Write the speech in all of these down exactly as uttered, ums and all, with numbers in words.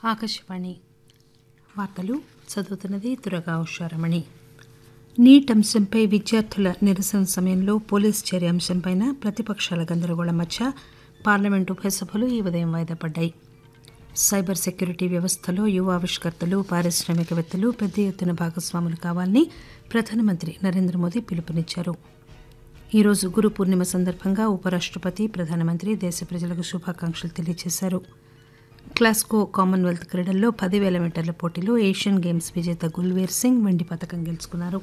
ఆకాశవాణి వార్తలు చదువుతున్నది దుర్గా ఉషారమణి. నీట్ అంశంపై విద్యార్థుల నిరసన సమయంలో పోలీసు చర్య అంశంపై ప్రతిపక్షాల గందరగోళం మధ్య పార్లమెంటు ఉభయ సభలు ఈ ఉదయం వాయిదా పడ్డాయి. సైబర్ సెక్యూరిటీ వ్యవస్థలో యువ ఆవిష్కర్తలు, పారిశ్రామికవేత్తలు పెద్ద ఎత్తున భాగస్వాములు కావాలని ప్రధానమంత్రి నరేంద్ర మోదీ పిలుపునిచ్చారు. ఈరోజు గురు పూర్ణిమ సందర్భంగా ఉపరాష్టపతి, ప్రధానమంత్రి దేశ ప్రజలకు శుభాకాంక్షలు తెలియజేశారు. గ్లాస్గో కామన్వెల్త్ క్రీడల్లో పదివేల మీటర్ల పోటీలో ఏషియన్ గేమ్స్ విజేత గుల్వీర్ సింగ్ వెండి పతకం గెలుచుకున్నారు.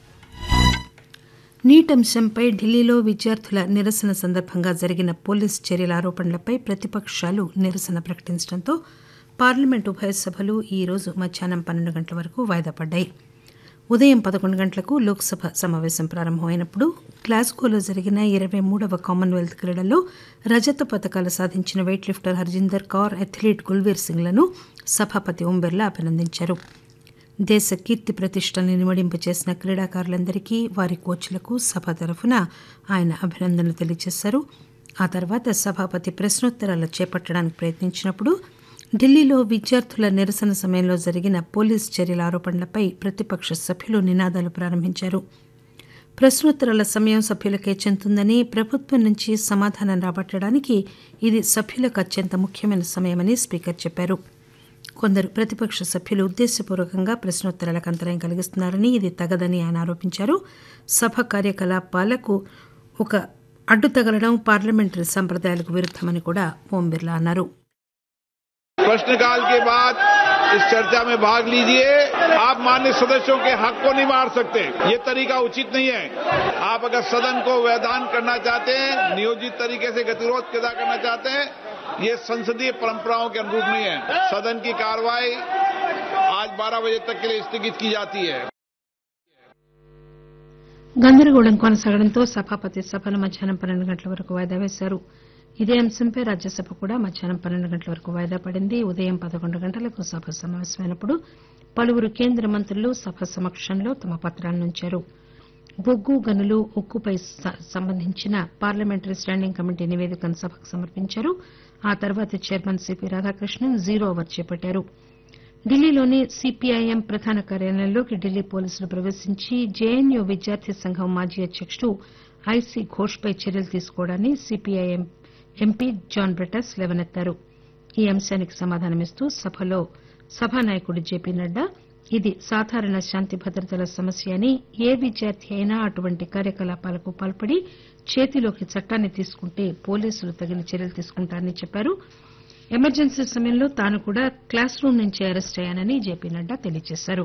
నీట్ అంశంపై ఢిల్లీలో విద్యార్థుల నిరసన సందర్భంగా జరిగిన పోలీసు చర్యల ఆరోపణలపై ప్రతిపక్షాలు నిరసన ప్రకటించడంతో పార్లమెంటు ఉభయ సభలు ఈరోజు మధ్యాహ్నం పన్నెండు గంటల వరకు వాయిదా పడ్డాయి. ఉదయం పదకొండు గంటలకు లోక్సభ సమావేశం ప్రారంభమైనప్పుడు గ్లాస్గోలో జరిగిన ఇరవై మూడవ కామన్వెల్త్ క్రీడల్లో రజత పతకాలు సాధించిన weight lifter Harjinder Kaur, athlete Gulveer సింగ్లను సభాపతి ఓం బిర్లా అభినందించారు. దేశ కీర్తి ప్రతిష్టల్ని నిమడింపు చేసిన క్రీడాకారులందరికీ, వారి కోచ్లకు సభ తరఫున ఆయన అభినందనలు తెలియజేశారు. ఆ తర్వాత సభాపతి ప్రశ్నోత్తరాలు చేపట్టడానికి ప్రయత్నించినప్పుడు ఢిల్లీలో విద్యార్థుల నిరసన సమయంలో జరిగిన పోలీసు చర్యల ఆరోపణలపై ప్రతిపక్ష సభ్యులు నినాదాలు ప్రారంభించారు. ప్రశ్నోత్తరాల సమయం సభ్యులకే చెందుతుందని, ప్రభుత్వం నుంచి సమాధానం రాబట్టడానికి ఇది సభ్యులకు అత్యంత ముఖ్యమైన సమయమని స్పీకర్ చెప్పారు. కొందరు ప్రతిపక్ష సభ్యులు ఉద్దేశపూర్వకంగా ప్రశ్నోత్తరాలకు అంతరాయం కలిగిస్తున్నారని, ఇది తగదని ఆయన ఆరోపించారు. సభ కార్యకలాపాలకు ఒక అడ్డు తగలడం పార్లమెంటరీ సంప్రదాయాలకు విరుద్దమని కూడా ఓం బిర్లా అన్నారు. प्रश्नकाल के बाद इस चर्चा में भाग लीजिए. आप माननीय सदस्यों के हक को नहीं मार सकते, ये तरीका उचित नहीं है. आप अगर सदन को व्यवधान करना चाहते हैं, नियोजित तरीके से गतिरोध पैदा करना चाहते हैं, ये संसदीय परंपराओं के अनुरूप नहीं है. सदन की कार्रवाई आज बारह बजे तक के लिए स्थगित की जाती है. గందరగోళం కొనసాగడంతో సభాపతి సభను మధ్యాహ్నం పన్నెండు గంటల వరకు వాయిదా వేశారు. ఇదే అంశంపై రాజ్యసభ కూడా మధ్యాహ్నం పన్నెండు గంటల వరకు వాయిదా పడింది. ఉదయం పదకొండు గంటలకు సభ సమావేశమైనప్పుడు పలువురు కేంద్ర మంత్రులు సభ సమక్షంలో తమ పత్రాలనుంచారు. బొగ్గు గనులు, ఉక్కుపై సంబంధించిన పార్లమెంటరీ స్టాండింగ్ కమిటీ నివేదికను సభకు సమర్పించారు. ఆ తర్వాత chairman CP Radhakrishnan zero over చేపట్టారు. ఢిల్లీలోని సిపిఐఎం ప్రధాన కార్యాలయంలోకి ఢిల్లీ పోలీసులు ప్రవేశించి జేఎన్యూ విద్యార్థి సంఘం మాజీ అధ్యకుడు ఐసీ ఘోష్పై చర్యలు తీసుకోవడాన్ని సిపిఐఎం ఎంపీ జాన్ బ్రిటస్ లేవనెత్తారు. ఈ అంశానికి సమాధానమిస్తూ సభలో సభానాయకుడు జేపీ నడ్డా ఇది సాధారణ శాంతి భద్రతల సమస్య అని, ఏ విద్యార్థి అయినా అటువంటి కార్యకలాపాలకు పాల్పడి చేతిలోకి చట్టాన్ని తీసుకుంటే పోలీసులు తగిన చర్యలు తీసుకుంటారని చెప్పారు. ఎమర్జెన్సీ సమయంలో తాను కూడా క్లాస్ రూమ్ నుంచి అరెస్ట్ అయ్యానని జేపీ నడ్డా తెలియజేశారు.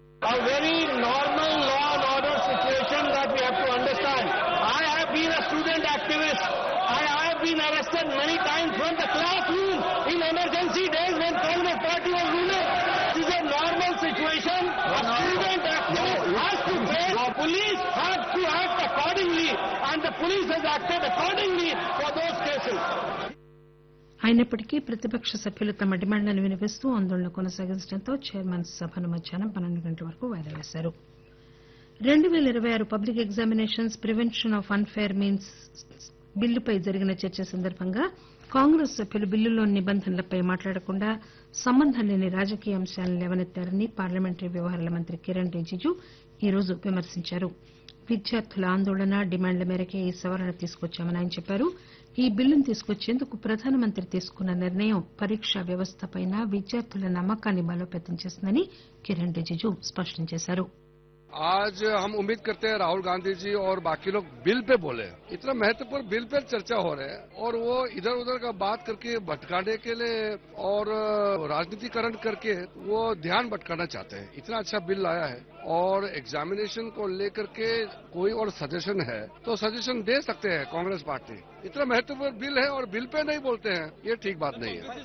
been arrested many times from the classroom in emergency days when Congress party was ruling. This is a normal situation. A student activist has to face. Police has to act accordingly, and the police has acted accordingly for those cases. అయినప్పటికీ ప్రతిపక్ష సభ్యులు తమ డిమాండ్లను వినిపిస్తూ ఆందోళన కొనసాగించడంతో chairman సభను మధ్యాహ్నం పన్నెండు గంటల వరకు వాయిదా వేశారు. రెండు పేల ఇరవై ఆరు public examinations prevention of unfair means బిల్లుపై జరిగిన చర్చ సందర్భంగా కాంగ్రెస్ సభ్యులు బిల్లులోని నిబంధనలపై మాట్లాడకుండా సంబంధం లేని రాజకీయ అంశాలను లేవనెత్తారని పార్లమెంటరీ వ్యవహారాల మంత్రి కిరణ్ రిజిజు ఈరోజు విమర్శించారు. విద్యార్థుల ఆందోళన, డిమాండ్ల మేరకే ఈ సవరణ తీసుకొచ్చామని ఆయన చెప్పారు. ఈ బిల్లును తీసుకొచ్చేందుకు ప్రధానమంత్రి తీసుకున్న నిర్ణయం పరీక్షా వ్యవస్థపై విద్యార్థుల నమ్మకాన్ని బలోపేతం చేసిందని కిరణ్ రిజిజు స్పష్టం చేశారు. आज हम उम्मीद करते हैं राहुल गांधी जी और बाकी लोग बिल पे बोले. इतना महत्वपूर्ण बिल पे चर्चा हो रहा है और वो इधर उधर का बात करके भटकाने के लिए और राजनीतिकरण करके वो ध्यान भटकाना चाहते हैं. इतना अच्छा बिल लाया है और एग्जामिनेशन को लेकर के कोई और सजेशन है तो सजेशन दे सकते हैं कांग्रेस पार्टी. इतना महत्वपूर्ण बिल है और बिल पे नहीं बोलते हैं, ये ठीक बात नहीं है.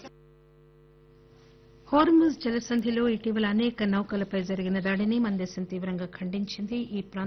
హార్ముజ్ జలసంధిలో ఇటీవల అనేక నౌకలపై జరిగిన దాడిని మన దేశం తీవ్రంగా ఖండించింది. ఈ